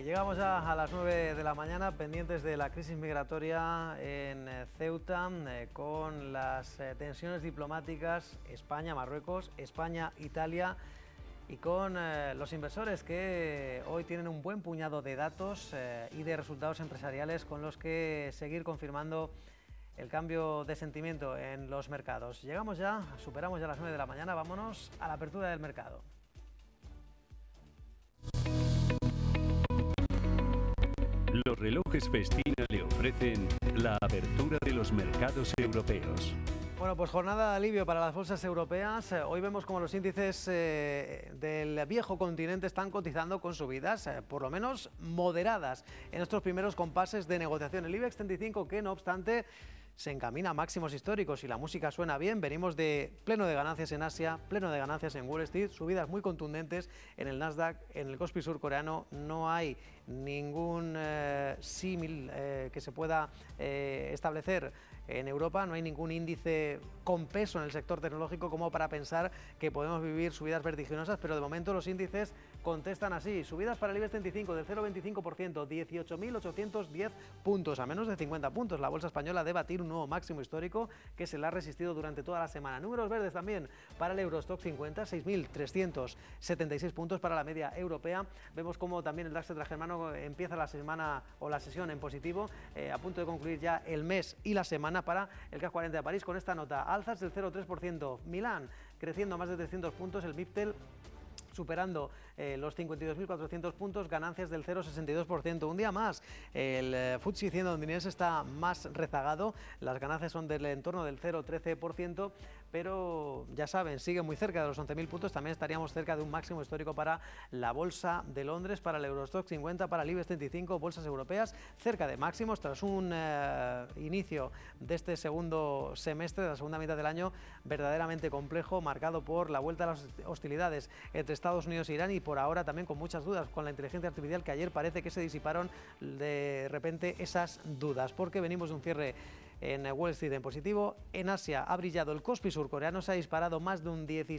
Llegamos ya a las 9 de la mañana, pendientes de la crisis migratoria en Ceuta, con las tensiones diplomáticas España-Marruecos, España-Italia, y con los inversores que hoy tienen un buen puñado de datos y de resultados empresariales con los que seguir confirmando el cambio de sentimiento en los mercados. Llegamos ya, superamos ya las 9 de la mañana, vámonos a la apertura del mercado. Los relojes Festina le ofrecen la apertura de los mercados europeos. Bueno, pues jornada de alivio para las bolsas europeas. Hoy vemos como los índices del viejo continente están cotizando con subidas, por lo menos moderadas, en estos primeros compases de negociación. El IBEX 35, que no obstante se encamina a máximos históricos y la música suena bien. Venimos de pleno de ganancias en Asia, pleno de ganancias en Wall Street, subidas muy contundentes en el Nasdaq, en el Kospi surcoreano. No hay ningún símil que se pueda establecer en Europa, no hay ningún índice con peso en el sector tecnológico como para pensar que podemos vivir subidas vertiginosas, pero de momento los índices contestan así. Subidas para el IBEX 35 del 0,25%, 18.810 puntos, a menos de 50 puntos. La bolsa española debe batir un nuevo máximo histórico que se le ha resistido durante toda la semana. Números verdes también para el Eurostock 50, 6.376 puntos para la media europea. Vemos como también el DAX germano empieza la semana o la sesión en positivo, a punto de concluir ya el mes y la semana para el CAC 40 de París con esta nota: alzas del 0,3%, Milán creciendo más de 300 puntos, el MIPTEL superando los 52.400 puntos, ganancias del 0,62%. Un día más, el FTSE 100 londinense está más rezagado, las ganancias son del entorno del 0,13%, pero ya saben, sigue muy cerca de los 11.000 puntos. También estaríamos cerca de un máximo histórico para la Bolsa de Londres, para el Eurostock 50, para el IBEX 35, bolsas europeas cerca de máximos tras un inicio de este segundo semestre, de la segunda mitad del año, verdaderamente complejo, marcado por la vuelta a las hostilidades entre Estados Unidos e Irán y por ahora también con muchas dudas con la inteligencia artificial, que ayer parece que se disiparon de repente esas dudas, porque venimos de un cierre en Wall Street en positivo. En Asia ha brillado el Kospi surcoreano, se ha disparado más de un 17%,